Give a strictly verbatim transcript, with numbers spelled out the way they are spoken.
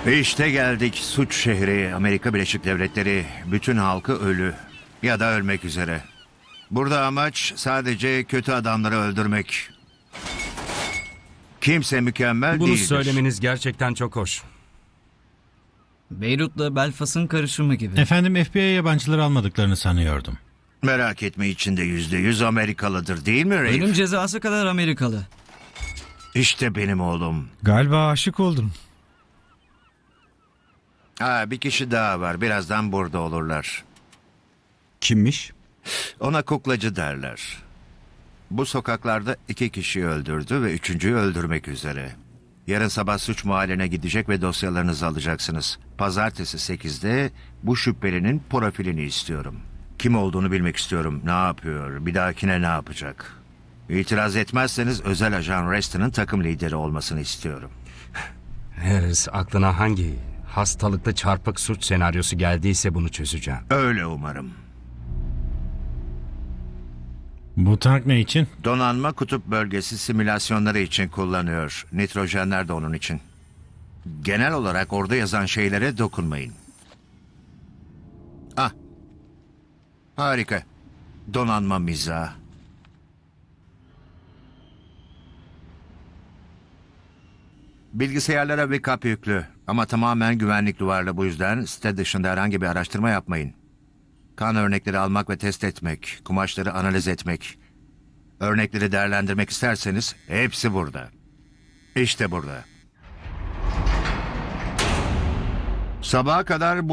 İşte geldik suç şehri Amerika Birleşik Devletleri. Bütün halkı ölü ya da ölmek üzere. Burada amaç sadece kötü adamları öldürmek. Kimse mükemmel Bunu değildir. söylemeniz gerçekten çok hoş. Beyrut'la Belfast'ın karışımı gibi. Efendim F B I yabancıları almadıklarını sanıyordum. Merak etme, içinde yüzde yüz Amerikalıdır değil mi Reif? Ölüm cezası kadar Amerikalı. İşte benim oğlum. Galiba aşık oldun. Ha, bir kişi daha var. Birazdan burada olurlar. Kimmiş? Ona kuklacı derler. Bu sokaklarda iki kişiyi öldürdü ve üçüncüyü öldürmek üzere. Yarın sabah suç mahalline gidecek ve dosyalarınızı alacaksınız. Pazartesi sekizde bu şüphelinin profilini istiyorum. Kim olduğunu bilmek istiyorum. Ne yapıyor? Bir dahakine ne yapacak? İtiraz etmezseniz özel ajan Reston'ın takım lideri olmasını istiyorum. Harris, aklına hangi hastalıklı çarpık suç senaryosu geldiyse bunu çözeceğim. Öyle umarım. Bu tank ne için? Donanma kutup bölgesi simülasyonları için kullanıyor. Nitrojenler de onun için. Genel olarak orada yazan şeylere dokunmayın. Ah. Harika. Donanma mizahı. Bilgisayarlara backup yüklü ama tamamen güvenlik duvarlı, bu yüzden site dışında herhangi bir araştırma yapmayın. Kan örnekleri almak ve test etmek, kumaşları analiz etmek, örnekleri değerlendirmek isterseniz hepsi burada. İşte burada. Sabaha kadar bu